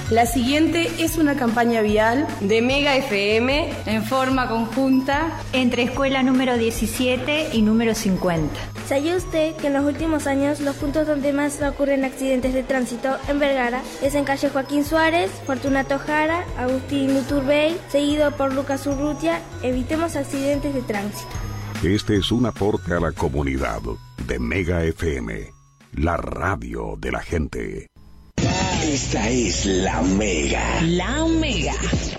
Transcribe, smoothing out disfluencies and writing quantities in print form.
La siguiente es una campaña vial de Mega FM en forma conjunta entre escuela número 17 y número 50. ¿Sabía usted que en los últimos años los puntos donde más ocurren accidentes de tránsito en Vergara es en calle Joaquín Suárez, Fortunato Jara, Agustín Uturbey, seguido por Lucas Urrutia? Evitemos accidentes de tránsito. Este es un aporte a la comunidad de Mega FM, la radio de la gente. Esta es La Mega. La Mega.